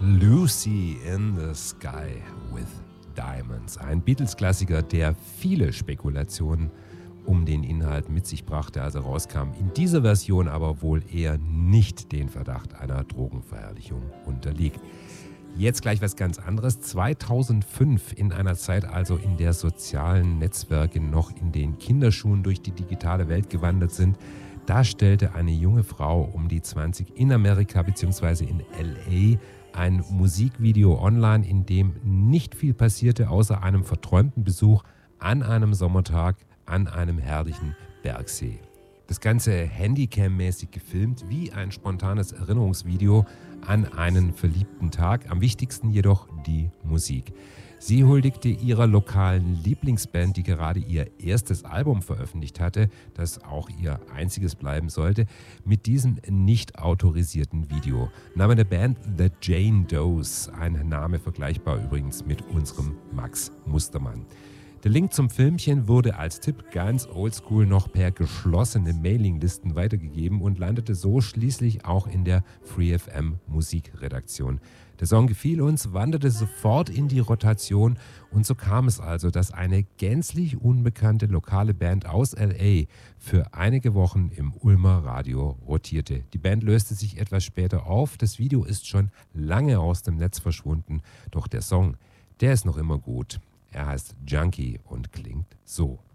Lucy in the Sky with Diamonds. Ein Beatles-Klassiker, der viele Spekulationen um den Inhalt mit sich brachte, als er rauskam. In dieser Version aber wohl eher nicht den Verdacht einer Drogenverherrlichung unterliegt. Jetzt gleich was ganz anderes. 2005, in einer Zeit also, in der sozialen Netzwerke noch in den Kinderschuhen durch die digitale Welt gewandert sind, da stellte eine junge Frau um die 20 in Amerika bzw. in L.A. ein Musikvideo online, in dem nicht viel passierte, außer einem verträumten Besuch an einem Sommertag an einem herrlichen Bergsee. Das Ganze Handycam-mäßig gefilmt, wie ein spontanes Erinnerungsvideo an einen verliebten Tag. Am wichtigsten jedoch die Musik. Sie huldigte ihrer lokalen Lieblingsband, die gerade ihr erstes Album veröffentlicht hatte, das auch ihr einziges bleiben sollte, mit diesem nicht autorisierten Video. Name der Band The Jane Does, ein Name vergleichbar übrigens mit unserem Max Mustermann. Der Link zum Filmchen wurde als Tipp ganz oldschool noch per geschlossene Mailinglisten weitergegeben und landete so schließlich auch in der FreeFM Musikredaktion. Der Song gefiel uns, wanderte sofort in die Rotation und so kam es also, dass eine gänzlich unbekannte lokale Band aus L.A. für einige Wochen im Ulmer Radio rotierte. Die Band löste sich etwas später auf, das Video ist schon lange aus dem Netz verschwunden, doch der Song, der ist noch immer gut. Er heißt Junkie und klingt so.